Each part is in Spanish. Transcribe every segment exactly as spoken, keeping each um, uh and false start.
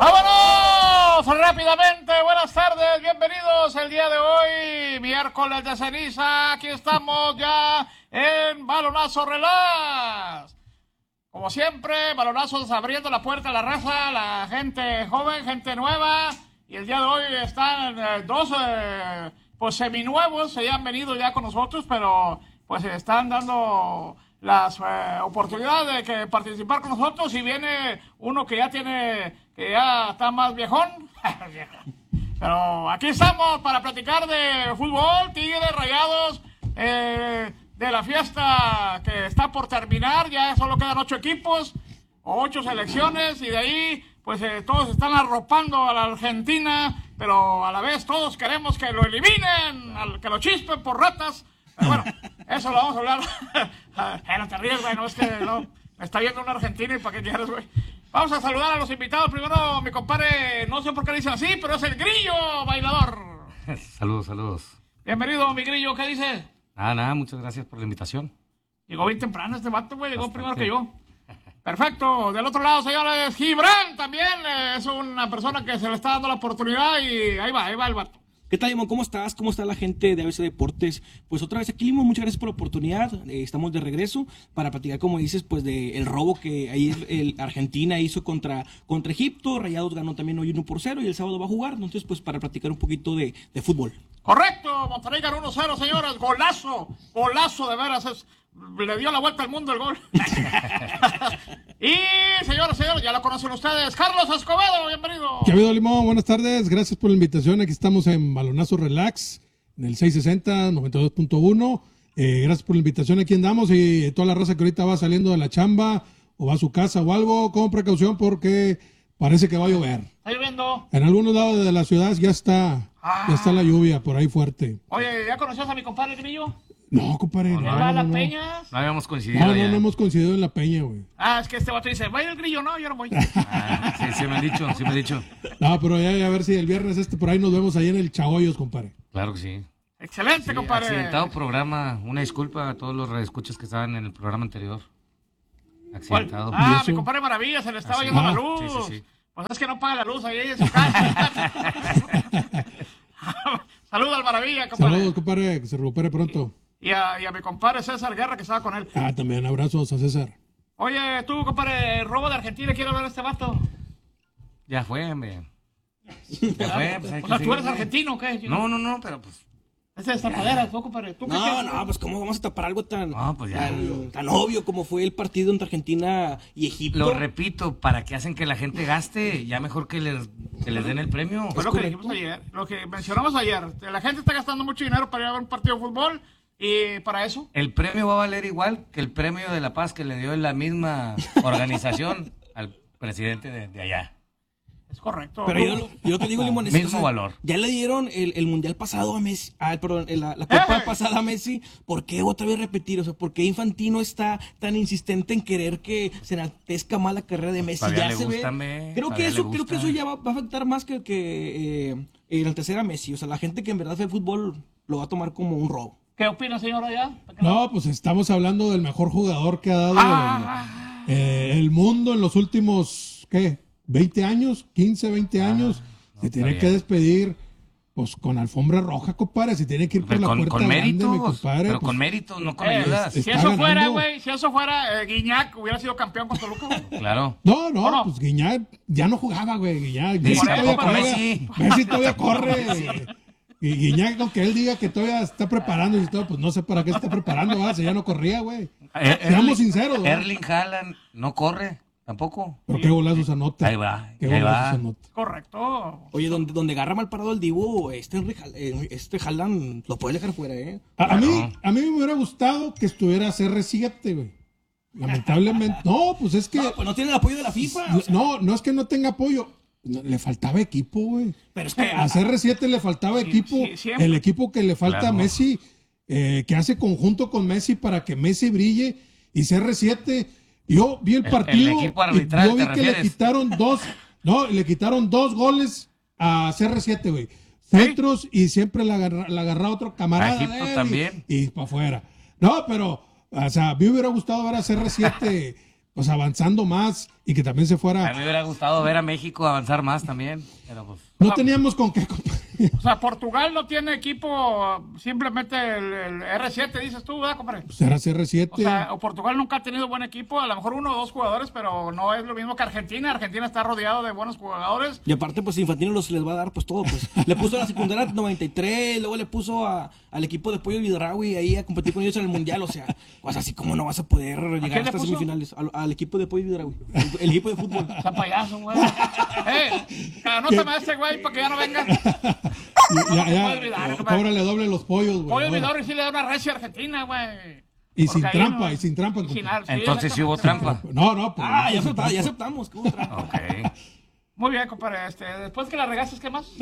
¡Vámonos! Rápidamente, buenas tardes, bienvenidos el día de hoy, miércoles de ceniza, aquí estamos ya en Balonazo Relax. Como siempre, balonazos abriendo la puerta a la raza, la gente joven, gente nueva, y el día de hoy están eh, dos eh, pues seminuevos, se han venido ya con nosotros, pero pues están dando las eh, oportunidades de que participar con nosotros, y viene uno que ya tiene, que ya está más viejón, pero aquí estamos para platicar de fútbol, Tigres, Rayados, eh, de la fiesta que está por terminar, ya solo quedan ocho equipos, ocho selecciones, y de ahí pues eh, todos están arropando a la Argentina, pero a la vez todos queremos que lo eliminen, al, que lo chispen por ratas. Pero bueno, eso lo vamos a hablar. eh, no te ríes, güey, no es que no, me está viendo un argentino y para qué quieres, güey. Vamos a saludar a los invitados. Primero, mi compadre, no sé por qué le dicen así, pero es el Grillo Bailador. Saludos, saludos. Bienvenido, mi Grillo, ¿qué dice? Nada, nada, muchas gracias por la invitación. Llegó bien temprano este vato, güey, llegó Bastante. primero que yo. Perfecto. Del otro lado, señores, Gibran también eh, es una persona que se le está dando la oportunidad y ahí va, ahí va el vato. ¿Qué tal, Limón? ¿Cómo estás? ¿Cómo está la gente de A B C Deportes? Pues otra vez aquí, Limón, muchas gracias por la oportunidad. Eh, estamos de regreso para platicar, como dices, pues de el robo que ahí el Argentina hizo contra, contra Egipto. Rayados ganó también hoy uno por cero y el sábado va a jugar. Entonces, pues para platicar un poquito de, de fútbol. Correcto, Monterrey ganó uno cero, señores. Golazo, golazo de veras. Es, le dio la vuelta al mundo el gol. Y, señores, señores, ya lo conocen ustedes. Carlos Escobedo, bienvenido. ¿Qué ha habido, Limón? Buenas tardes, gracias por la invitación. Aquí estamos en Balonazo Relax, en el seiscientos sesenta, noventa y dos punto uno. Eh, gracias por la invitación, aquí andamos, y toda la raza que ahorita va saliendo de la chamba o va a su casa o algo, con precaución porque parece que va a llover. Está lloviendo. En algunos lados de la ciudad ya está, Ah. ya está la lluvia por ahí fuerte. Oye, ¿ya conocías a mi compadre Grillo? No, compadre, no, ¿No va a no, las no. peñas? No habíamos coincidido No, no, ya. no hemos coincidido en la peña, güey. Ah, es que este vato dice, vaya el Grillo, no, yo no voy. Ah, sí, sí me han dicho, sí me han dicho. No, pero ya, ya a ver si el viernes este por ahí nos vemos ahí en el Chagoyos, compadre. Claro que sí. Excelente, Sí, compadre. accidentado programa. Una disculpa a todos los radioescuchas que estaban en el programa anterior. ¿Cuál? Accidentado. ¿Y Ah, eso? mi compadre Maravilla, se le estaba Ah, sí. yendo la Ah. luz. Sí, sí, sí. Pues es que no paga la luz ahí en su casa. Saluda al Maravilla, compadre. Saludos, compadre, que se recupere pronto. Y a, y a mi compadre César Guerra, que estaba con él. Ah, también abrazos a César. Oye, tú, compadre, robo de Argentina, quiero ver a este vato. Ya fue, hombre. Ya fue, pues hay O que sea, ¿tú eres seguirle. argentino o qué? No, no, no, pero pues. Ese es tapadera, tú, compadre. ¿Tú qué No, quieres? no, pues cómo vamos a tapar algo tan, No, pues ya. tan, tan obvio como fue el partido entre Argentina y Egipto. Lo repito, para que hacen que la gente gaste, ya mejor que les, que les den el premio. Fue lo que dijimos ayer, lo que mencionamos ayer. La gente está gastando mucho dinero para ir a ver un partido de fútbol, y para eso. El premio va a valer igual que el premio de la paz que le dio la misma organización al presidente de, de allá. Es correcto. Pero yo, yo te digo, Limón, es- Mismo o sea, valor. Ya le dieron el, el mundial pasado a Messi, ah, perdón, la, la copa ¡Eh! pasada a Messi. ¿Por qué otra vez repetir? O sea, ¿por qué Infantino está tan insistente en querer que se enaltezca más la carrera de Messi? Todavía Ya le se gusta, ve. me, Creo que todavía eso, le creo que gusta. eso ya va, va a afectar más que, que eh, enaltecer a Messi. O sea, la gente que en verdad ve el fútbol lo va a tomar como un robo. ¿Qué opina, señor, allá? No, pues estamos hablando del mejor jugador que ha dado Ah. eh, el mundo en los últimos, ¿qué? veinte años, quince, veinte años. no, se está tiene bien. que despedir, pues con alfombra roja, compadre. Se tiene que ir por Pero la con, puerta con grande, méritos, mi compadre. pero pues, con méritos, no con Eh, ayudas. es- Si está eso fuera, ganando. güey, si eso fuera, eh, Guiñac hubiera sido campeón con Toluca, güey. Claro. No, no, ¿O no? pues Guiñac ya no jugaba, güey. Guiñac, Ni Messi tampoco todavía juega. Messi. Messi todavía corre. Y Guiñac, aunque él diga que todavía está preparando y todo, pues no sé para qué se está preparando, ¿verdad? Si ya no corría, güey. Eh, Seamos Erling- sinceros, ¿verdad? Erling Haaland no corre, tampoco. Pero qué golazos anota. Ahí va, Qué ahí golazos va. anota. Correcto. Oye, donde, donde agarra mal parado el Dibu, este, Henry Hal- eh, este Haaland lo puede dejar fuera, ¿eh? A, a Claro. mí, a mí me hubiera gustado que estuviera C R siete, güey. Lamentablemente. No, pues es que. No, pues no tiene el apoyo de la FIFA. o sea, No, no es que no tenga apoyo. No, le faltaba equipo, güey. pero es que A C R siete le faltaba Sí, equipo. sí, siempre. El equipo que le falta Claro. a Messi, eh, que hace conjunto con Messi para que Messi brille. Y C R siete, yo vi el El- partido. el equipo y arbitral, yo vi ¿te que le refieres? quitaron dos. No, le quitaron dos goles a C R siete, güey. Centros y siempre la agarra, la agarraba otro camarada. A Egipto de él y- también. Y, para afuera. No, pero, o sea, a mí me hubiera gustado ver a C R siete pues avanzando más y que también se A mí fuera. me hubiera gustado ver a México avanzar más también, pero pues... No teníamos con qué, compadre. O sea, Portugal no tiene equipo, simplemente el, el R siete, dices tú, ¿verdad, compadre? Pues era C R O siete. sea, o Portugal nunca ha tenido buen equipo, a lo mejor uno o dos jugadores, pero no es lo mismo que Argentina. Argentina está rodeado de buenos jugadores. Y aparte, pues Infantino los les va a dar pues todo, pues. Le puso a la secundaria noventa y tres, luego le puso a, al equipo de Pollo Vidraui ahí a competir con ellos en el Mundial, o sea, pues así como no vas a poder llegar quién hasta le puso? semifinales. Al, al equipo de Pollo Vidraui, el, el equipo de fútbol. Está payaso, güey. ¡Eh! Anótame a este güey para que ya no venga. Ya, ya, puede olvidar, compadre. cóbrale doble los pollos, güey. Pollo ahora. Vidal sí le da una recia a Argentina, güey. Y Porque sin ahí trampa, no- y sin trampa. y sin compadre. al- sí, Entonces sí hubo exactamente. trampa. No, no, pues. Ah, ya sin aceptamos, ya trampa. aceptamos. ¿Cómo otra? Ok. Muy bien, compadre. Este, después que la regaste, ¿qué más?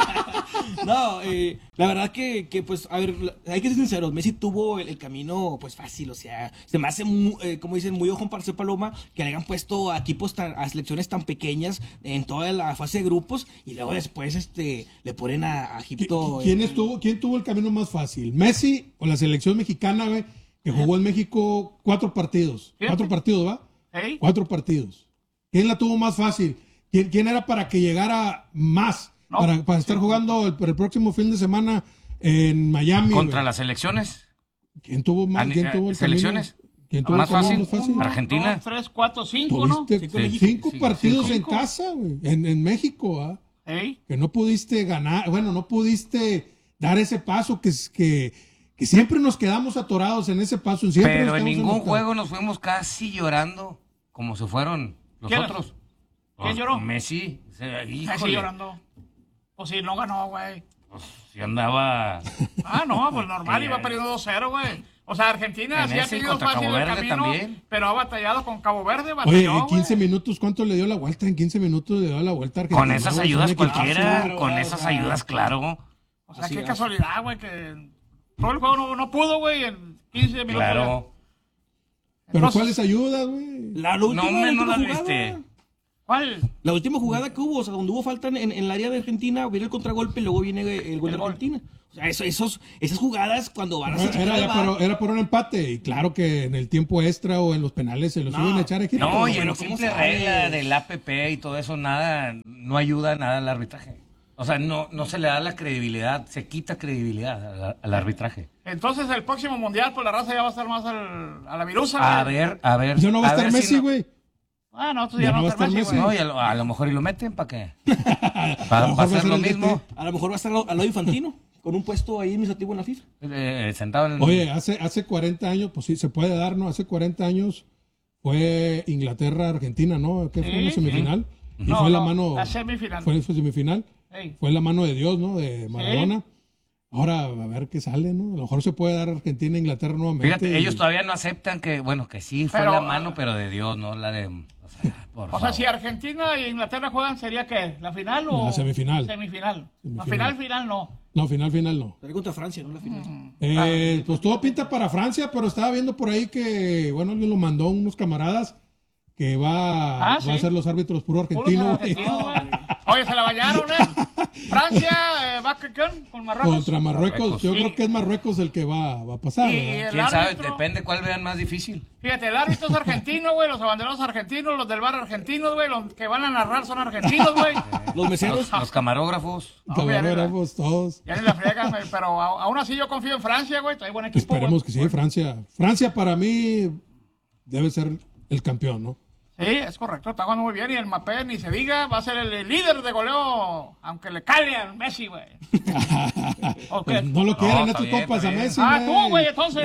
No, eh, la verdad que, que, pues, a ver, la- hay que ser sinceros, Messi tuvo el, el camino, pues, fácil, o sea, se me hace, mu- eh, como dicen, muy ojo para ser paloma, que le hayan puesto a equipos, tan, a selecciones tan pequeñas en toda la fase de grupos, y luego después, este, le ponen a, a ¿Qui- Egipto... ¿Quién eh, estuvo, quién tuvo el camino más fácil? ¿Messi o la selección mexicana, güey? Que jugó en México cuatro partidos. Fíjate. Cuatro partidos, ¿va? ¿Eh? Cuatro partidos. ¿Quién la tuvo más fácil? ¿Quién, quién era para que llegara más? No, para, para estar jugando el, el próximo fin de semana en Miami. Contra güey. las elecciones. ¿Quién tuvo más? Ani- ¿Quién eh, tuvo el ¿selecciones? camino? ¿Quién tuvo ¿Más el camino fácil? más fácil? Uno, Argentina. dos, tres, cuatro, cinco, ¿no? Tuviste Cinco en Sí. cinco Sí, partidos cinco. en casa, güey. En, en México, ¿ah? ¿Eh? Que no pudiste ganar, bueno, no pudiste dar ese paso que, es- que, que siempre nos quedamos atorados en ese paso. Siempre nos Pero en quedamos ningún atorados. juego nos fuimos casi llorando como se fueron los ¿Quién? otros. ¿Quién Pues, lloró? Messi. O sea, Messi híjole, llorando. Pues sí, no ganó, güey. pues, sí andaba... Ah, no, pues normal, Sí, iba eh. perdiendo dos cero, güey. O sea, Argentina En sí ha ese tenido contra fácil Cabo el Verde camino, también. pero ha batallado con Cabo Verde, batalló, Oye, en quince güey. minutos, ¿cuánto le dio la vuelta? En quince minutos le dio la vuelta a Argentina. Con esas güey, ayudas un equipazo. cualquiera, claro, con claro, esas claro. ayudas, claro. O sea, Así qué es. casualidad, güey, que todo el juego no, no pudo, güey, en quince minutos. Claro. Pero Entonces- ¿cuáles ayudas, güey? La, la última, No, hombre, la no última la jugada. viste. ¿Cuál? La última jugada que hubo, o sea, donde hubo falta en, en el área de Argentina, viene el contragolpe y luego viene el gol de El gol. Argentina. O sea, eso, esos, esas jugadas cuando van a Era, era, ya por, era por un empate. Y claro que en el tiempo extra o en los penales se los No. iban a echar a Egipto. No, y pero en la ¿cómo simple sabes? regla del A P P y todo eso, nada, no ayuda nada al arbitraje. O sea, no, no se le da la credibilidad, se quita credibilidad al, al arbitraje. Entonces el próximo mundial, pues la raza ya va a estar más al- a la virusa, A güey. ver, a ver. Ya no va a estar ver si Messi, no- güey. Ah, no, tú ya, Ya no va a estar Messi, güey. No, y a lo, a lo mejor y lo meten, ¿para qué? A Para lo mejor va a hacer ser lo el D T. mismo, A lo mejor va a estar al al lado Infantino, con un puesto ahí administrativo en la FIFA. eh, sentado en el... Oye, hace, hace cuarenta años, pues sí, se puede dar, ¿no? Hace cuarenta años fue Inglaterra-Argentina, ¿no? Que fue Sí, una sí. semifinal. Y No, fue la no, mano. la semifinal. Fue, fue semifinal. Ey. Fue la mano de Dios, ¿no? De Maradona. Ahora, a ver qué sale, ¿no? A lo mejor se puede dar Argentina-Inglaterra nuevamente. Fíjate, y- ellos todavía no aceptan que, bueno, que sí fue Pero, la mano, pero de Dios, no la de... O sea, por O sea, favor. si Argentina e Inglaterra juegan, ¿sería qué? ¿La final o...? La semifinal. Semifinal. La Semifinal. final, final no. No, final, final no. Será contra Francia, ¿no? La final. Eh, pues todo pinta para Francia, pero estaba viendo por ahí que, bueno, alguien lo mandó a unos camaradas que va, Ah, va a sí. ser los árbitros puro Puros argentino, güey. argentinos, güey. Oye, se la bañaron, ¿eh? Francia eh, va ¿qué, quién? con Marruecos. Contra Marruecos. Marruecos. Yo Sí. creo que es Marruecos el que va, va a pasar. Y ¿verdad? el ¿Quién sabe? árbitro- Depende cuál vean más difícil. Fíjate, el árbitro es argentino, güey, los abanderados argentinos, los del bar argentinos, güey, los que van a narrar son argentinos, güey. Los meseros. Los, los camarógrafos. No, güey, ya ni la- Camarógrafos, todos. Ya ni la friegan, güey, pero a- aún así yo confío en Francia, güey, trae buen equipo. Esperemos güey. que sí, Francia. Francia para mí debe ser el campeón, ¿no? Sí, es correcto, está jugando muy bien y el Mbappé, ni se diga, va a ser el líder de goleo, aunque le cale al Messi, güey. ¿O qué? Pues no lo quieren está estos bien, compas está a bien. Messi. Ah, tú, güey, entonces.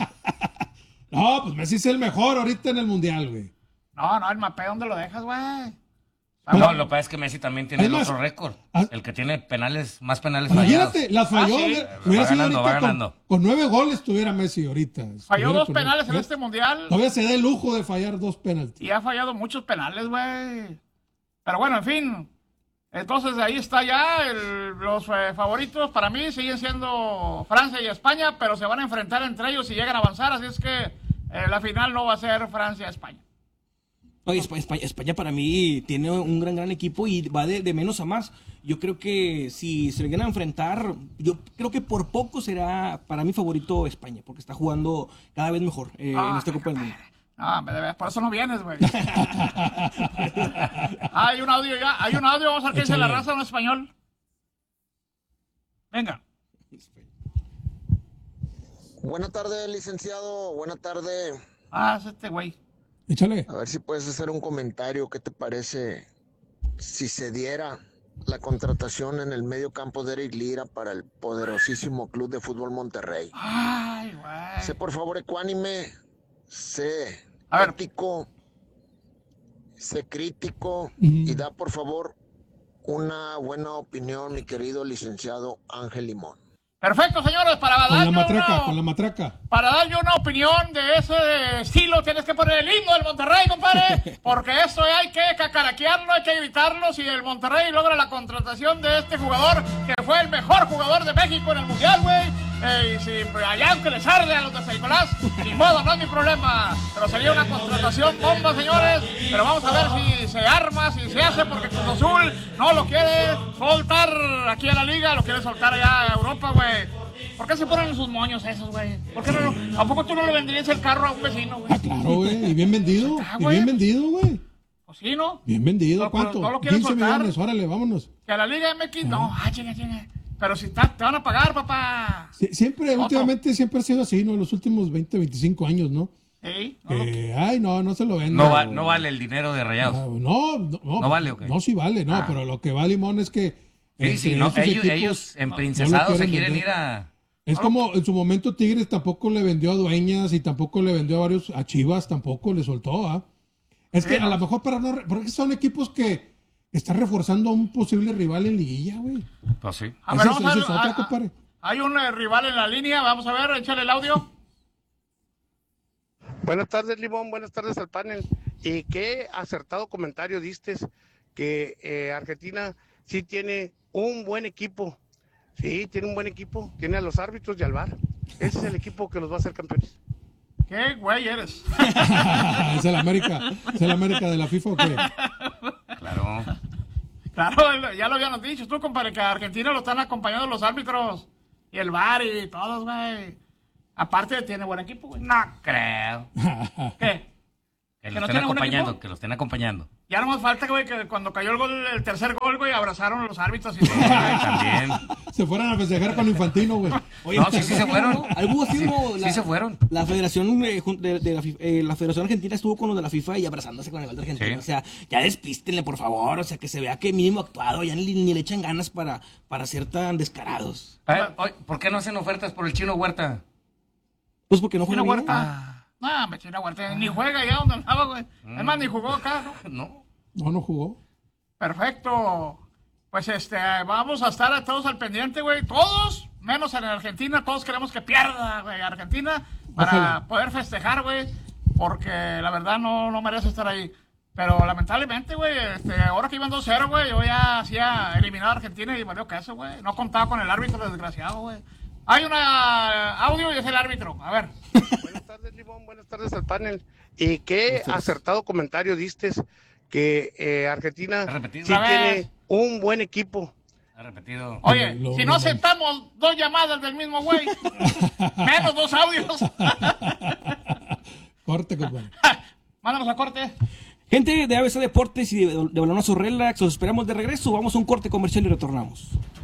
No, pues Messi es el mejor ahorita en el mundial, güey. No, no, el Mbappé, ¿dónde lo dejas, güey? No, lo que pasa es que Messi también tiene el Además, otro récord. ah- El que tiene penales, más penales fallados. Imagínate, las falló. Ah, sí. hubiera- Va hubiera sido ganando, ahorita va con, ganando. con nueve goles tuviera Messi ahorita. Falló Estuviera dos con- penales en ¿eh? este mundial Todavía se da el lujo de fallar dos penaltis. y ha fallado muchos penales, güey. Pero bueno, en fin. Entonces ahí está ya el- los eh, favoritos. Para mí siguen siendo Francia y España, pero se van a enfrentar entre ellos si llegan a avanzar. Así es que eh, la final no va a ser Francia-España. Oye, España, España, España para mí tiene un gran, gran equipo y va de, de menos a más. Yo creo que si se llegan a enfrentar, yo creo que por poco será para mí favorito España, porque está jugando cada vez mejor eh, en Ah, esta Copa del Mundo. Ah, me debes, por eso no vienes, güey. Ah, hay un audio ya, hay un audio, vamos a ver qué dice la raza en español. Venga. Buenas tardes, licenciado. Buenas tardes. Ah, es este güey. Échale. A ver si puedes hacer un comentario. ¿Qué te parece si se diera la contratación en el medio campo de Eric Lira para el poderosísimo Club de Fútbol Monterrey? Ay, güey. Sé por favor ecuánime, sé A ver. ético, sé crítico Mm. y da por favor una buena opinión, mi querido licenciado Ángel Limón. Perfecto, señores, para Con la darle matraca, una, con la matraca. para darle una opinión de ese estilo, tienes que poner el himno del Monterrey, compadre, porque esto hay que cacaraquearlo, hay que evitarlo. Si el Monterrey logra la contratación de este jugador, que fue el mejor jugador de México en el Mundial, güey, eh, y si allá aunque les arde a los de San Nicolás, ni modo, no es mi problema, pero sería una contratación bomba, señores. Pero vamos a ver si se arma, si se hace, porque Cruz Azul no lo quiere soltar aquí en la liga, lo quiere soltar allá a Europa, güey. ¿Por qué se ponen en sus moños esos, güey? ¿Por qué no lo- ¿A poco tú no le venderías el carro a un vecino, güey? Ah, claro, güey. Y bien vendido. Está, Y güey. bien vendido, güey. Pues sí, ¿no? Bien vendido. No, pero ¿Cuánto? no lo quieren quince soltar. millones. Órale, vámonos. Que a la Liga M X, no, ah, chinga, chinga. Pero si ta- te van a pagar, papá. Sie- Siempre, Otro. últimamente, siempre ha sido así, ¿no? Los últimos veinte, veinticinco años, ¿no? Sí, no lo- Que, ay, no, no se lo venden. No, va- no vale el dinero de Ah, Rayados. No, no, no. ¿No vale o qué? No, sí vale, no, Ah. pero lo que va Limón es que. Sí, entre sí, no, esos ellos, equipos- ellos en no Princesados lo se quieren quieren vender. ir a... Es como en su momento Tigres tampoco le vendió a Dueñas y tampoco le vendió a varios, a Chivas tampoco le soltó, ¿ah? Es que Sí, a no. lo mejor para no, re- porque son equipos que están reforzando a un posible rival en liguilla, güey. Pues sí. A Ese ver, es- vamos a ese ver. es otra, ah, compadre. ah, Hay un eh, rival en la línea, vamos a ver, échale el audio. Buenas tardes, Limón. Buenas tardes al panel. Y qué acertado comentario diste que eh, Argentina sí tiene un buen equipo. Sí, tiene un buen equipo. Tiene a los árbitros y al V A R. Ese es el equipo que los va a hacer campeones. ¿Qué güey eres? Es el América, es el América de la FIFA o qué. Claro. Claro, ya lo habíamos dicho tú, compadre, que a Argentina lo están acompañando los árbitros y el V A R y todos, güey. Aparte tiene buen equipo, güey. No creo. ¿Qué? Que ¿Que los no estén tienen buen acompañando, equipo? que los estén acompañando. Ya no más falta, güey, que cuando cayó el gol, el tercer gol, güey, abrazaron a los árbitros y todo. Eh, también. Se fueran a festejar con Infantino, güey. Oye, No, sí, sí se fueron. Algo así Sí, como sí se fueron. La Federación eh, jun- de, de la, FIFA, eh, la Federación Argentina estuvo con los de la FIFA y abrazándose con el gol de Argentina. Sí. O sea, ya despístenle, por favor. O sea, que se vea que mínimo actuado. Ya ni, ni le echan ganas para, para ser tan descarados. A ver, oye, ¿por qué no hacen ofertas por el Chino Huerta? Pues porque no juega Chino bien. Huerta. No, me Chino Huerta. Ni juega allá donde andaba, güey. Es más, ni jugó acá, ¿no? No. No, no jugó. Perfecto. Pues este, vamos a estar todos al pendiente, güey. Todos, menos en Argentina, todos queremos que pierda, güey, Argentina, para Ojalá. poder festejar, güey. Porque la verdad no, no merece estar ahí. Pero lamentablemente, güey, este, ahora que iban dos cero, güey, yo ya hacía eliminar a Argentina y me dio caso, güey. No contaba con el árbitro, desgraciado, güey. Hay una audio y es el árbitro. A ver. Buenas tardes, Limón. Buenas tardes al panel. Y qué acertado comentario diste que eh, Argentina Repetido. sí A ver. tiene un buen equipo. Ha repetido. Oye, Lo- si lo- no aceptamos dos llamadas del mismo güey, menos dos audios. Corte, compadre. Mándanos a corte. Gente de A B C Deportes y de, de Balonazo Relax, los esperamos de regreso. Vamos a un corte comercial y retornamos.